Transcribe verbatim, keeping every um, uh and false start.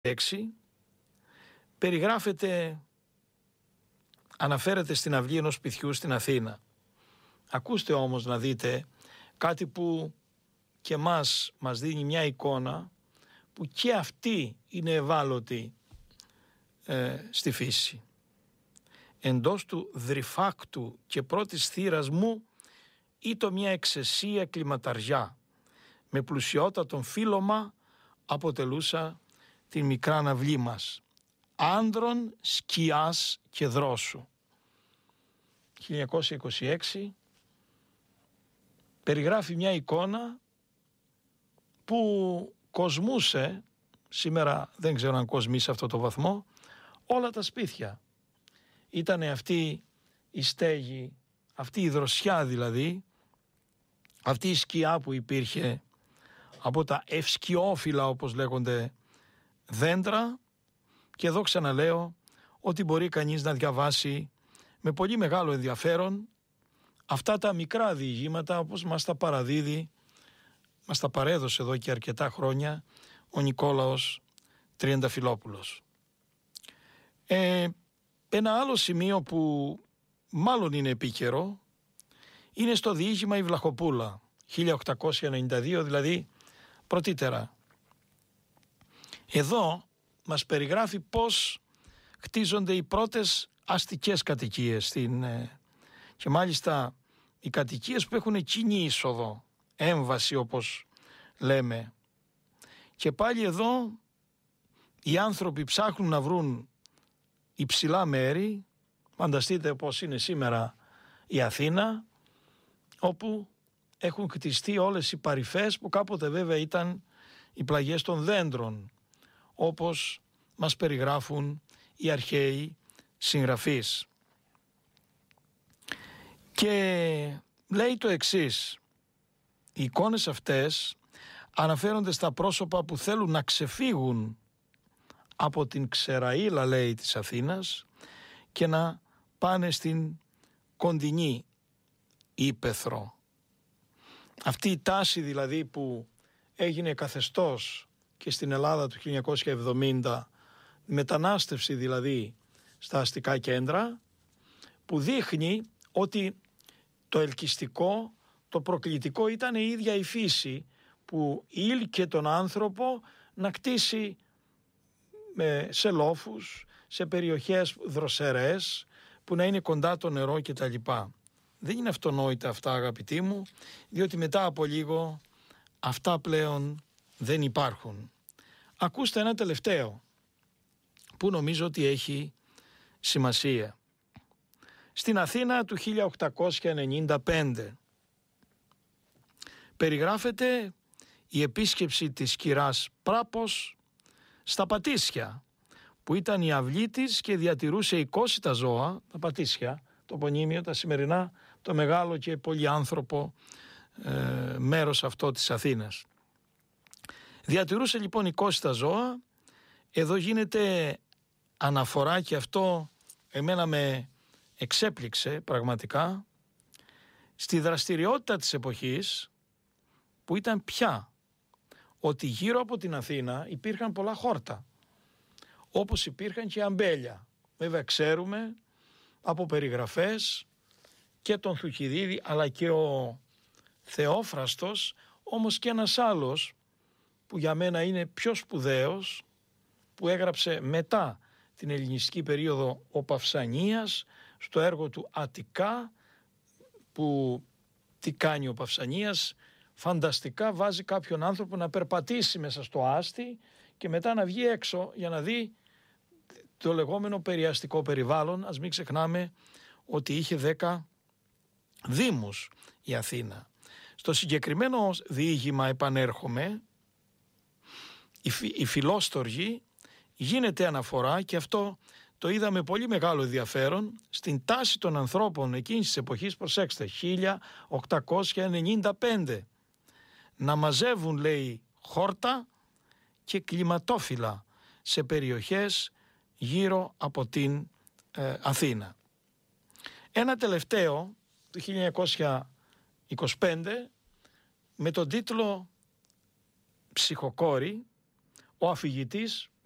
έξι περιγράφεται, αναφέρεται στην αυλή ενός σπιτιού στην Αθήνα. Ακούστε όμως να δείτε κάτι που και μας μας δίνει μια εικόνα που και αυτή είναι ευάλωτη ε, στη φύση. Εντός του δρυφάκτου και πρώτης θύρας μου ήτο μια εξαισία κλιματαριά, με πλουσιότατον φύλλωμα αποτελούσα την μικρά αυλή μας, άνδρων σκιάς και δρόσου. χίλια εννιακόσια είκοσι έξι περιγράφει μια εικόνα που κοσμούσε, σήμερα δεν ξέρω αν κοσμεί σε αυτό το βαθμό, όλα τα σπίτια. Ήτανε αυτή η στέγη, αυτή η δροσιά δηλαδή, αυτή η σκιά που υπήρχε από τα ευσκιόφυλλα όπως λέγονται δέντρα, και εδώ ξαναλέω ότι μπορεί κανείς να διαβάσει με πολύ μεγάλο ενδιαφέρον αυτά τα μικρά διηγήματα όπως μας τα παραδίδει, μας τα παρέδωσε εδώ και αρκετά χρόνια ο Νικόλαος Τριανταφυλόπουλος. Ε, ένα άλλο σημείο που μάλλον είναι επίκαιρο είναι στο διήγημα «Η Βλαχοπούλα» χίλια οκτακόσια ενενήντα δύο, δηλαδή πρωτήτερα. Εδώ μας περιγράφει πώς χτίζονται οι πρώτες αστικές κατοικίες στην, και μάλιστα οι κατοικίες που έχουν κοινή είσοδο, έμβαση όπως λέμε. Και πάλι εδώ οι άνθρωποι ψάχνουν να βρουν υψηλά μέρη, φανταστείτε πώς είναι σήμερα η Αθήνα, όπου έχουν κτιστεί όλες οι παρυφές που κάποτε βέβαια ήταν οι πλαγιές των δέντρων, όπως μας περιγράφουν οι αρχαίοι συγγραφείς. Και λέει το εξής: οι εικόνες αυτές αναφέρονται στα πρόσωπα που θέλουν να ξεφύγουν από την ξεραΐλα, λέει, της Αθήνας και να πάνε στην κοντινή ύπαιθρο. Αυτή η τάση δηλαδή που έγινε καθεστώς και στην Ελλάδα του χίλια εννιακόσια εβδομήντα, μετανάστευση δηλαδή στα αστικά κέντρα, που δείχνει ότι το ελκυστικό, το προκλητικό ήταν η ίδια η φύση που ήλκε τον άνθρωπο να κτίσει σε λόφους, σε περιοχές δροσερές που να είναι κοντά το νερό κτλ. Δεν είναι αυτονόητα αυτά, αγαπητοί μου, διότι μετά από λίγο αυτά πλέον δεν υπάρχουν. Ακούστε ένα τελευταίο που νομίζω ότι έχει σημασία. Στην Αθήνα του χίλια οκτακόσια ενενήντα πέντε περιγράφεται η επίσκεψη της κυράς Πράπος στα Πατήσια, που ήταν η αυλή της και διατηρούσε εικόσιτα ζώα, τα Πατήσια, το πονίμιο, τα σημερινά, το μεγάλο και πολυάνθρωπο ε, μέρος αυτό της Αθήνας. Διατηρούσε λοιπόν εικόσιτα ζώα. Εδώ γίνεται αναφορά, και αυτό εμένα με εξέπληξε πραγματικά, στη δραστηριότητα της εποχής, που ήταν πια ότι γύρω από την Αθήνα υπήρχαν πολλά χόρτα, όπως υπήρχαν και αμπέλια. Βέβαια ξέρουμε από περιγραφές και τον Θουκυδίδη αλλά και ο Θεόφραστος, όμως και ένας άλλος που για μένα είναι πιο σπουδαίος, που έγραψε μετά την ελληνιστική περίοδο, ο Παυσανίας, στο έργο του Αττικά, που τι κάνει ο Παυσανίας, φανταστικά βάζει κάποιον άνθρωπο να περπατήσει μέσα στο άστι και μετά να βγει έξω για να δει το λεγόμενο περιαστικό περιβάλλον. Ας μην ξεχνάμε ότι είχε δέκα δήμους η Αθήνα. Στο συγκεκριμένο διήγημα, επανέρχομαι, η, η Φιλόστοργη, γίνεται αναφορά, και αυτό το είδαμε πολύ μεγάλο ενδιαφέρον, στην τάση των ανθρώπων εκείνης της εποχής, προσέξτε, χίλια οκτακόσια ενενήντα πέντε, να μαζεύουν, λέει, χόρτα και κλιματόφυλλα σε περιοχές γύρω από την ε, Αθήνα. Ένα τελευταίο του χίλια εννιακόσια είκοσι πέντε με τον τίτλο «Ψυχοκόρη», ο αφηγητής